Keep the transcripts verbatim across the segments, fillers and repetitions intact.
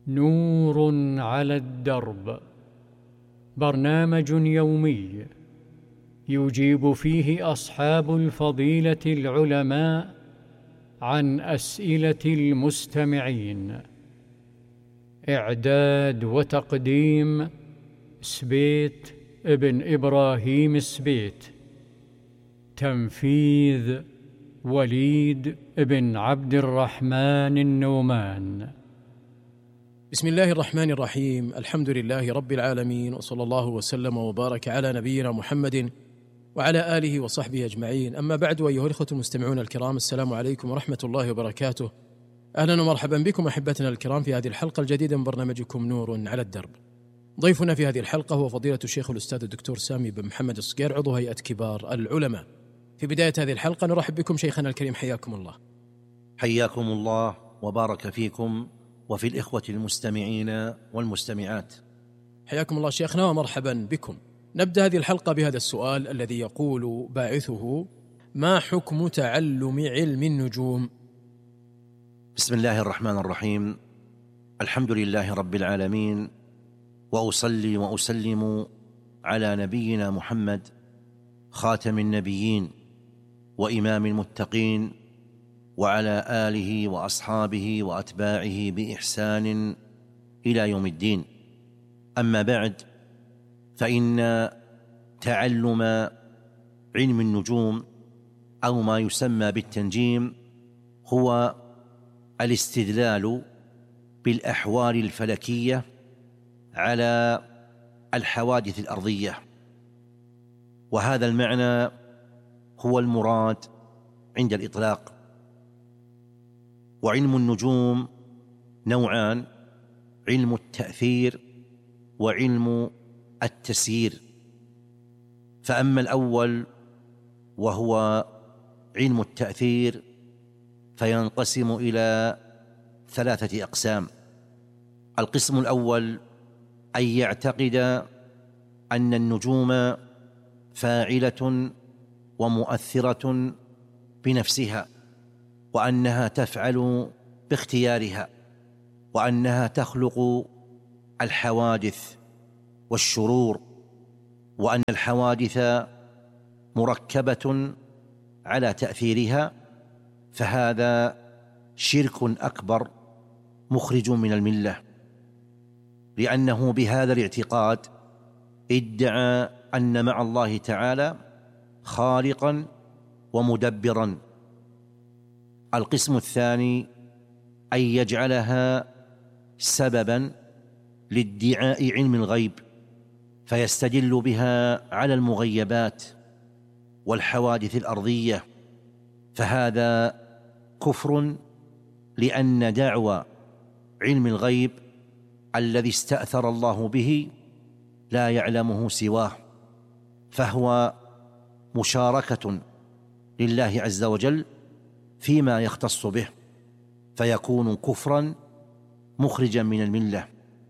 نور على الدرب، برنامج يومي يجيب فيه أصحاب الفضيلة العلماء عن أسئلة المستمعين. إعداد وتقديم سبيت ابن إبراهيم سبيت. تنفيذ وليد بن عبد الرحمن النومان. بسم الله الرحمن الرحيم. الحمد لله رب العالمين، وصلى الله وسلم وبارك على نبينا محمد وعلى آله وصحبه أجمعين. أما بعد، أيها الإخوة المستمعون الكرام، السلام عليكم ورحمة الله وبركاته. أهلا ومرحبا بكم أحبتنا الكرام في هذه الحلقة الجديدة من برنامجكم نور على الدرب. ضيفنا في هذه الحلقة هو فضيلة الشيخ الأستاذ الدكتور سامي بن محمد الصقير، عضو هيئة كبار العلماء. في بداية هذه الحلقة نرحب بكم شيخنا الكريم، حياكم الله. حياكم الله وبارك فيكم وفي الإخوة المستمعين والمستمعات. حياكم الله شيخنا ومرحبا بكم. نبدأ هذه الحلقة بهذا السؤال الذي يقول باعثه: ما حكم تعلم علم النجوم؟ بسم الله الرحمن الرحيم. الحمد لله رب العالمين، وأصلي وأسلم على نبينا محمد خاتم النبيين وإمام المتقين، وعلى آله وأصحابه وأتباعه بإحسان إلى يوم الدين. أما بعد، فإن تعلم علم النجوم أو ما يسمى بالتنجيم هو الاستدلال بالأحوال الفلكية على الحوادث الأرضية، وهذا المعنى هو المراد عند الإطلاق. وعلم النجوم نوعان: علم التأثير وعلم التسيير. فأما الأول وهو علم التأثير فينقسم إلى ثلاثة أقسام. القسم الأول أن يعتقد أن النجوم فاعلة ومؤثرة بنفسها، وأنها تفعل باختيارها، وأنها تخلق الحوادث والشرور، وأن الحوادث مركبة على تأثيرها، فهذا شرك أكبر مخرج من الملة، لأنه بهذا الاعتقاد ادعى أن مع الله تعالى خالقا ومدبرا. القسم الثاني أن يجعلها سببا لادعاء علم الغيب، فيستدل بها على المغيبات والحوادث الأرضية، فهذا كفر، لأن دعوى علم الغيب الذي استأثر الله به لا يعلمه سواه، فهو مشاركة لله عز وجل فيما يختص به، فيكون كفرا مخرجا من الملة.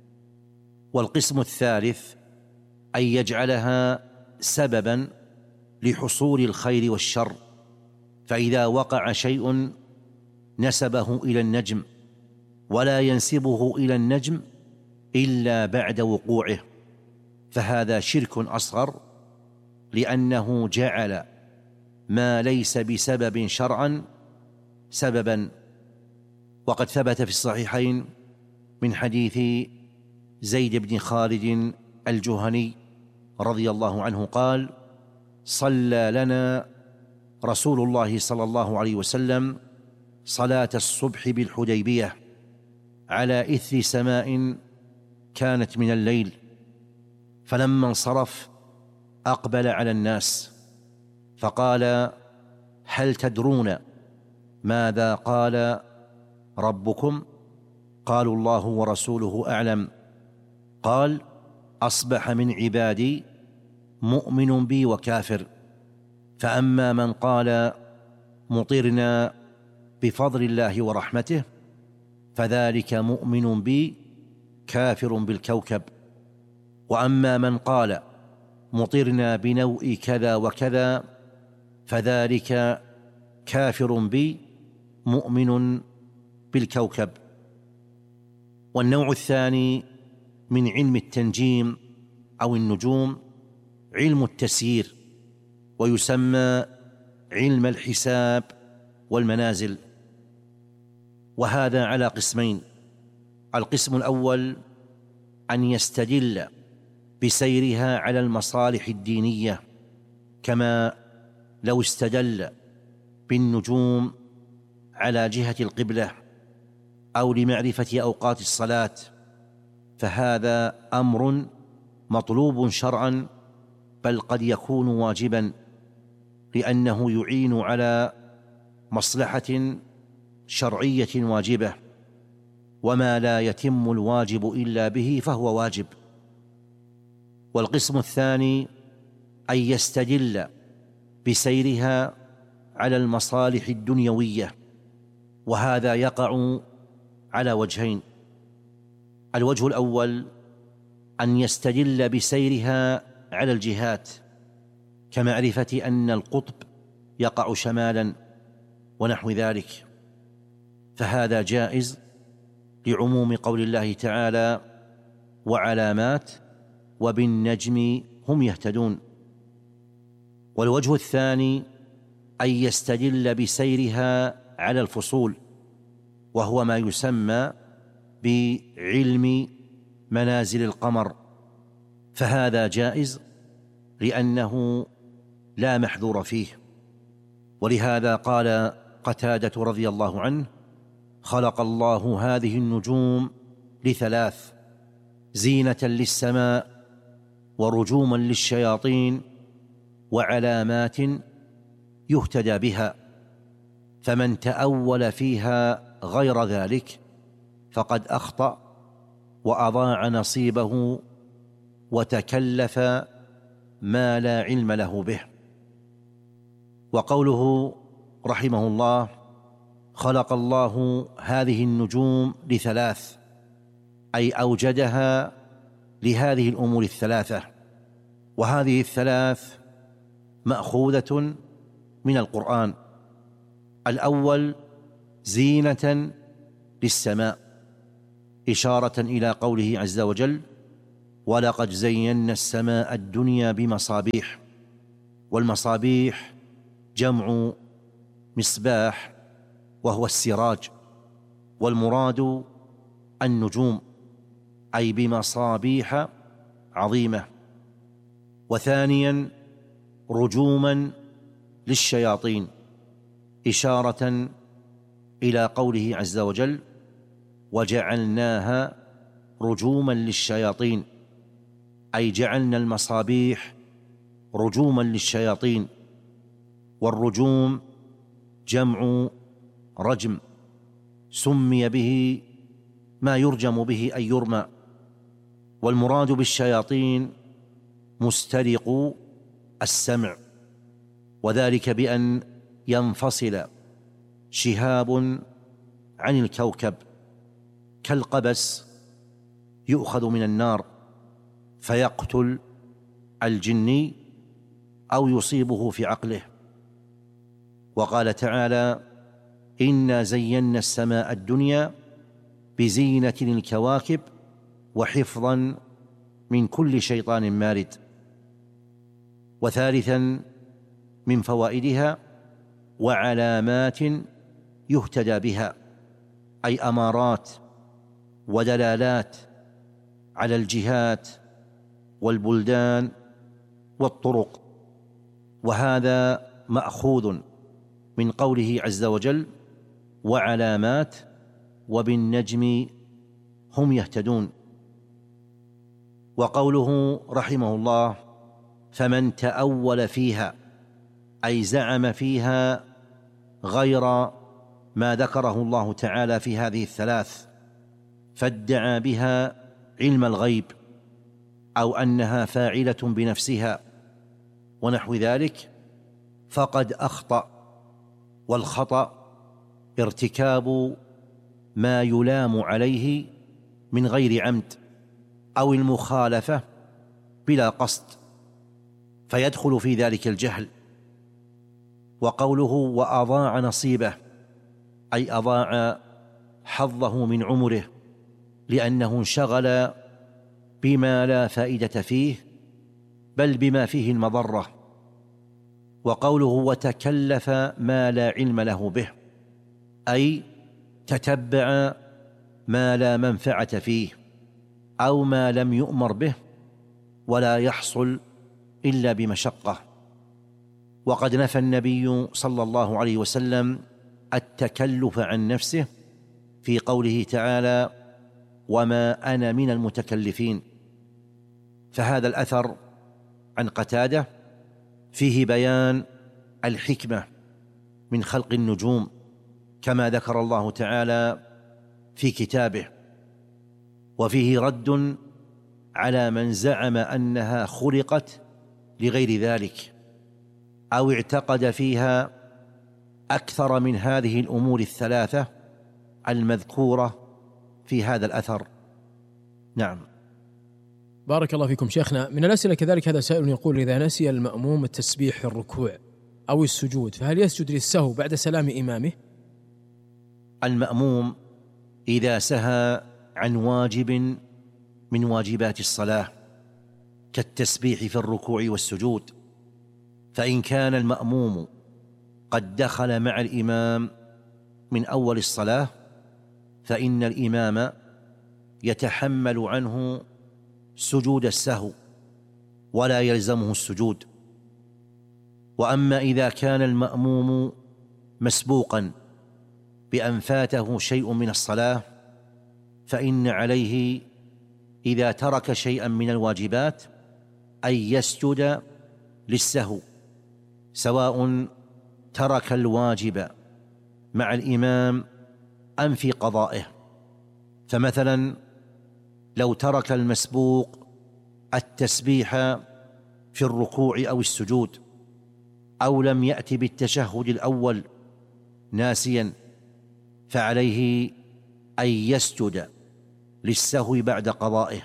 والقسم الثالث أن يجعلها سببا لحصول الخير والشر، فإذا وقع شيء نسبه إلى النجم، ولا ينسبه إلى النجم إلا بعد وقوعه، فهذا شرك أصغر، لأنه جعل ما ليس بسبب شرعا سببا. وقد ثبت في الصحيحين من حديث زيد بن خالد الجهني رضي الله عنه قال: صلى لنا رسول الله صلى الله عليه وسلم صلاة الصبح بالحديبية على إثر سماء كانت من الليل، فلما انصرف أقبل على الناس فقال: هل تدرون ماذا قال ربكم؟ قالوا: الله ورسوله أعلم. قال: أصبح من عبادي مؤمن بي وكافر، فأما من قال مطرنا بفضل الله ورحمته فذلك مؤمن بي كافر بالكوكب، وأما من قال مطرنا بنوء كذا وكذا فذلك كافر بي مؤمن بالكوكب. والنوع الثاني من علم التنجيم أو النجوم علم التسيير، ويسمى علم الحساب والمنازل، وهذا على قسمين. القسم الأول أن يستدل بسيرها على المصالح الدينية، كما لو استدل بالنجوم على جهة القبلة أو لمعرفة أوقات الصلاة، فهذا أمر مطلوب شرعا، بل قد يكون واجبا، لأنه يعين على مصلحة شرعية واجبة، وما لا يتم الواجب إلا به فهو واجب. والقسم الثاني أن يستدل بسيرها على المصالح الدنيوية، وهذا يقع على وجهين. الوجه الأول أن يستدل بسيرها على الجهات، كمعرفة أن القطب يقع شمالا ونحو ذلك، فهذا جائز لعموم قول الله تعالى: وعلامات وبالنجم هم يهتدون. والوجه الثاني أن يستدل بسيرها على الفصول، وهو ما يسمى بعلم منازل القمر، فهذا جائز لأنه لا محذور فيه. ولهذا قال قتادة رضي الله عنه: خلق الله هذه النجوم لثلاث: زينة للسماء، ورجوما للشياطين، وعلامات يهتدى بها، فمن تأول فيها غير ذلك فقد أخطأ وأضاع نصيبه وتكلف ما لا علم له به. وقوله رحمه الله: خلق الله هذه النجوم لثلاث، أي أوجدها لهذه الأمور الثلاثة، وهذه الثلاث مأخوذة من القرآن. الأول زينة للسماء، إشارة إلى قوله عز وجل: ولقد زينا السماء الدنيا بمصابيح. والمصابيح جمع مصباح، وهو السراج، والمراد النجوم، أي بمصابيح عظيمة. وثانيا رجوما للشياطين، إشارة إلى قوله عز وجل: وجعلناها رجوما للشياطين، أي جعلنا المصابيح رجوما للشياطين. والرجوم جمع رجم، سمي به ما يرجم به أي يرمى. والمراد بالشياطين مسترق السمع، وذلك بأن ينفصل شهاب عن الكوكب كالقبس يؤخذ من النار فيقتل الجني أو يصيبه في عقله. وقال تعالى: إنا زينا السماء الدنيا بزينة الكواكب وحفظا من كل شيطان مارد. وثالثا من فوائدها وعلامات يهتدى بها، أي أمارات ودلالات على الجهات والبلدان والطرق، وهذا مأخوذ من قوله عز وجل: وعلامات وبالنجم هم يهتدون. وقوله رحمه الله: فمن تأول فيها، أي زعم فيها غير ما ذكره الله تعالى في هذه الثلاث، فادعى بها علم الغيب أو أنها فاعلة بنفسها ونحو ذلك، فقد أخطأ. والخطأ ارتكاب ما يلام عليه من غير عمد، أو المخالفة بلا قصد، فيدخل في ذلك الجهل. وقوله وأضاع نصيبه، أي أضاع حظه من عمره لأنه انشغل بما لا فائدة فيه بل بما فيه المضرة. وقوله وتكلف ما لا علم له به، أي تتبع ما لا منفعة فيه أو ما لم يؤمر به ولا يحصل إلا بمشقة. وقد نفى النبي صلى الله عليه وسلم التكلف عن نفسه في قوله تعالى وما أنا من المتكلفين. فهذا الأثر عن قتادة فيه بيان الحكمة من خلق النجوم كما ذكر الله تعالى في كتابه، وفيه رد على من زعم أنها خلقت لغير ذلك أو اعتقد فيها أكثر من هذه الأمور الثلاثة المذكورة في هذا الأثر. نعم. بارك الله فيكم شيخنا. من الأسئلة كذلك هذا سائل يقول إذا نسي المأموم التسبيح في الركوع أو السجود فهل يسجد للسهو بعد سلام إمامه؟ المأموم إذا سهى عن واجب من واجبات الصلاة كالتسبيح في الركوع والسجود، فإن كان المأموم قد دخل مع الإمام من أول الصلاة فإن الإمام يتحمل عنه سجود السهو ولا يلزمه السجود. وأما إذا كان المأموم مسبوقا بأن فاته شيء من الصلاة فإن عليه إذا ترك شيئا من الواجبات أن يسجد للسهو، سواء ترك الواجب مع الإمام أم في قضائه. فمثلا لو ترك المسبوق التسبيح في الركوع أو السجود أو لم يأتي بالتشهد الأول ناسيا فعليه أن يسجد للسهو بعد قضائه.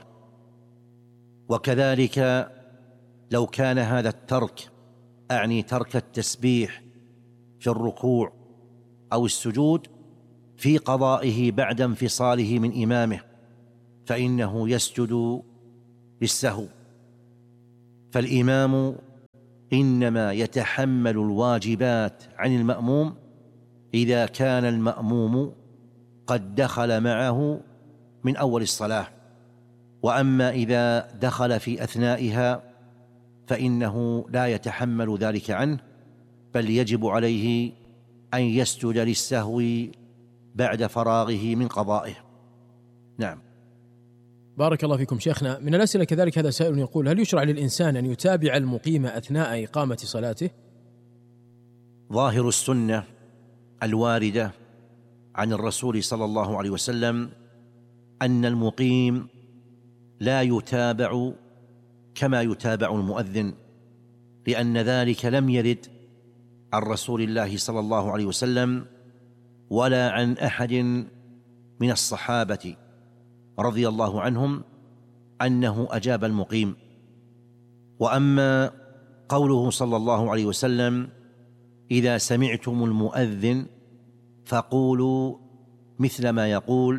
وكذلك لو كان هذا الترك أعني ترك التسبيح في الركوع أو السجود في قضائه بعد انفصاله من إمامه فإنه يسجد للسهو. فالإمام إنما يتحمل الواجبات عن المأموم إذا كان المأموم قد دخل معه من أول الصلاة، وأما إذا دخل في أثنائها فإنه لا يتحمل ذلك عنه بل يجب عليه أن يسجد للسهو بعد فراغه من قضائه. نعم. بارك الله فيكم شيخنا. من الأسئلة كذلك هذا سائل يقول هل يشرع للإنسان أن يتابع المقيم أثناء إقامة صلاته؟ ظاهر السنة الواردة عن الرسول صلى الله عليه وسلم أن المقيم لا يتابع كما يتابع المؤذن، لأن ذلك لم يرد عن رسول الله صلى الله عليه وسلم ولا عن أحد من الصحابة رضي الله عنهم أنه أجاب المقيم. وأما قوله صلى الله عليه وسلم إذا سمعتم المؤذن فقولوا مثل ما يقول،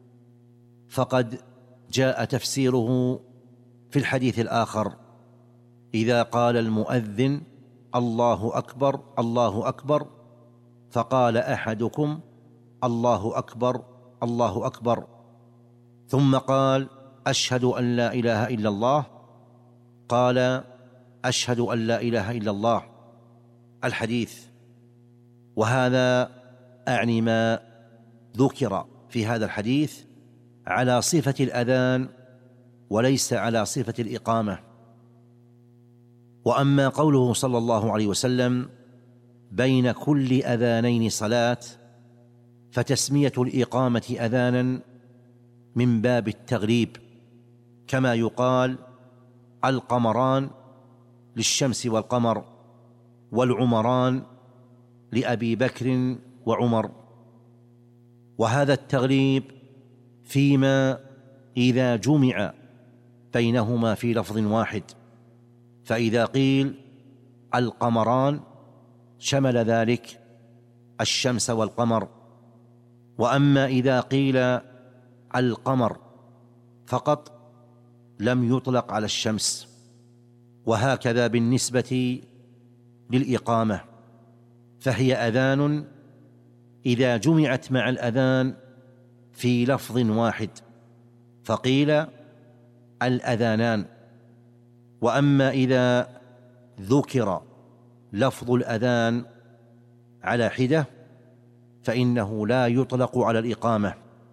فقد جاء تفسيره في الحديث الآخر إذا قال المؤذن الله أكبر الله أكبر فقال أحدكم الله أكبر الله أكبر ثم قال أشهد أن لا إله إلا الله قال أشهد أن لا إله إلا الله الحديث. وهذا أعني ما ذكر في هذا الحديث على صفة الأذان وليس على صفة الإقامة. وأما قوله صلى الله عليه وسلم بين كل أذانين صلاة فتسمية الإقامة أذانا من باب التغليب، كما يقال القمران للشمس والقمر والعمران لأبي بكر وعمر. وهذا التغليب فيما إذا جمع بينهما في لفظ واحد، فإذا قيل القمران شمل ذلك الشمس والقمر. وأما إذا قيل القمر فقط لم يطلق على الشمس. وهكذا بالنسبة للإقامة، فهي أذان إذا جمعت مع الأذان في لفظ واحد فقيل الأذانان. وأما إذا ذكر لفظ الأذان على حدة فإنه لا يطلق على الإقامة.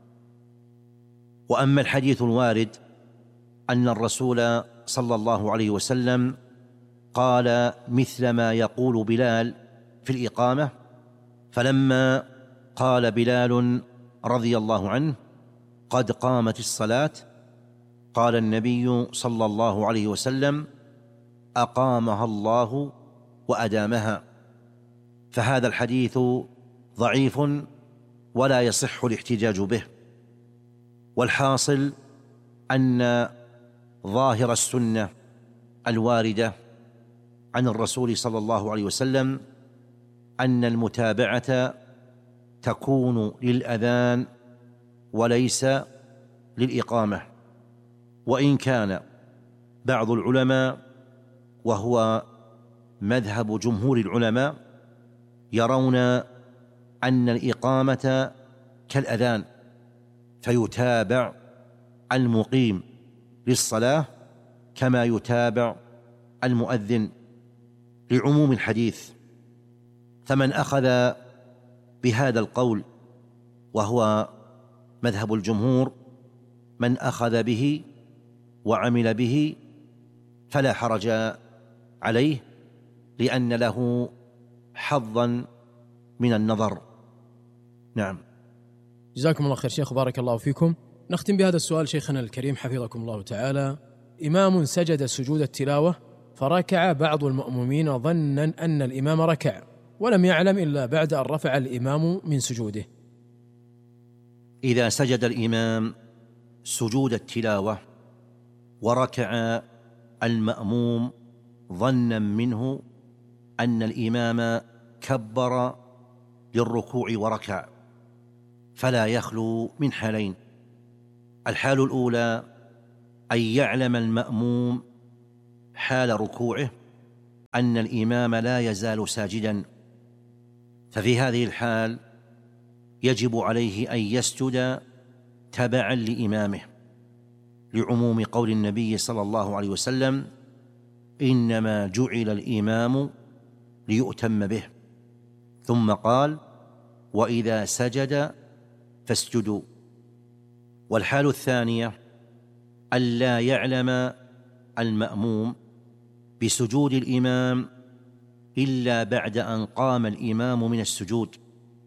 وأما الحديث الوارد أن الرسول صلى الله عليه وسلم قال مثل ما يقول بلال في الإقامة، فلما قال بلال رضي الله عنه قد قامت الصلاة قال النبي صلى الله عليه وسلم أقامها الله وأدامها. فهذا الحديث ضعيف ولا يصح الاحتجاج به. والحاصل أن ظاهر السنة الواردة عن الرسول صلى الله عليه وسلم أن المتابعة تكون للأذان وليس للإقامة. وإن كان بعض العلماء وهو مذهب جمهور العلماء يرون أن الإقامة كالأذان، فيتابع المقيم للصلاة كما يتابع المؤذن لعموم الحديث. فمن أخذ بهذا القول وهو مذهب الجمهور، من أخذ به وعمل به فلا حرج عليه، لأن له حظا من النظر. نعم. جزاكم الله خير شيخ، بارك الله فيكم. نختم بهذا السؤال شيخنا الكريم حفظكم الله تعالى: إمام سجد سجود التلاوة فركع بعض المأمومين ظنا أن الإمام ركع ولم يعلم إلا بعد أن رفع الإمام من سجوده. إذا سجد الإمام سجود التلاوة وركع المأموم ظنا منه أن الإمام كبر للركوع وركع، فلا يخلو من حالين: الحال الأولى أن يعلم المأموم حال ركوعه أن الإمام لا يزال ساجدا، ففي هذه الحال يجب عليه أن يسجد تبعا لإمامه، لعموم قول النبي صلى الله عليه وسلم: إنما جعل الإمام ليؤتم به. ثم قال: وإذا سجد فاسجدوا. والحال الثانية ألا يعلم المأموم بسجود الإمام إلا بعد أن قام الإمام من السجود،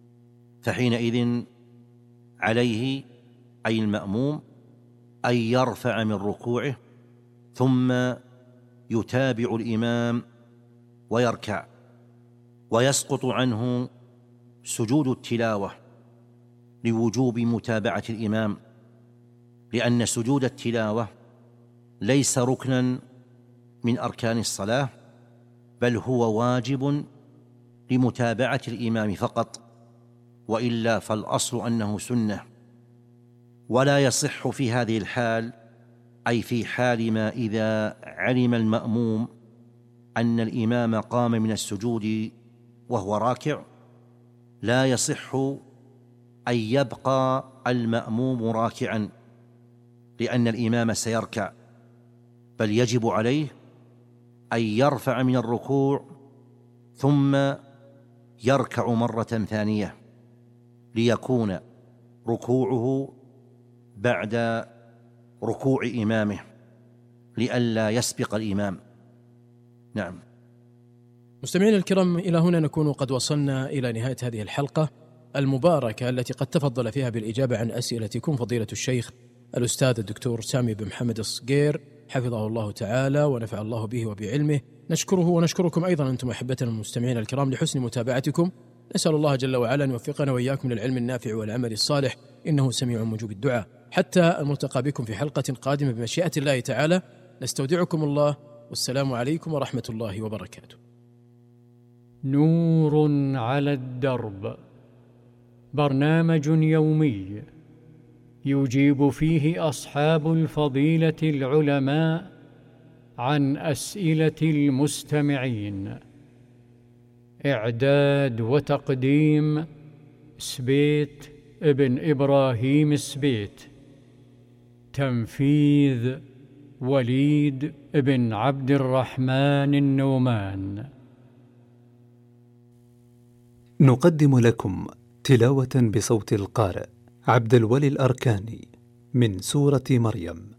فحينئذ عليه أي المأموم أن يرفع من ركوعه ثم يتابع الإمام ويركع، ويسقط عنه سجود التلاوة لوجوب متابعة الإمام، لأن سجود التلاوة ليس ركنا من أركان الصلاة، بل هو واجب لمتابعة الإمام فقط، وإلا فالأصل أنه سنة. ولا يصح في هذه الحال، أي في حال ما إذا علم المأموم أن الإمام قام من السجود وهو راكع، لا يصح أن يبقى المأموم راكعا لأن الإمام سيركع، بل يجب عليه أن يرفع من الركوع ثم يركع مرة ثانية ليكون ركوعه بعد ركوع إمامه لئلا يسبق الإمام. نعم. مستمعين الكرام، إلى هنا نكون قد وصلنا إلى نهاية هذه الحلقة المباركة التي قد تفضل فيها بالإجابة عن أسئلتكم فضيلة الشيخ الأستاذ الدكتور سامي بن محمد الصقير حفظه الله تعالى ونفع الله به وبعلمه. نشكره ونشكركم أيضا أنتم أحبتنا المستمعين الكرام لحسن متابعتكم. نسأل الله جل وعلا أن يوفقنا وإياكم للعلم النافع والعمل الصالح، إنه سميع مجيب الدعاء. حتى الملتقى بكم في حلقة قادمة بمشيئة الله تعالى، نستودعكم الله، والسلام عليكم ورحمة الله وبركاته. نور على الدرب، برنامج يومي يجيب فيه أصحاب الفضيلة العلماء عن أسئلة المستمعين. إعداد وتقديم سبيت ابن إبراهيم سبيت. تنفيذ وليد بن عبد الرحمن النومان. نقدم لكم تلاوة بصوت القارئ عبد الولي الأركاني من سورة مريم.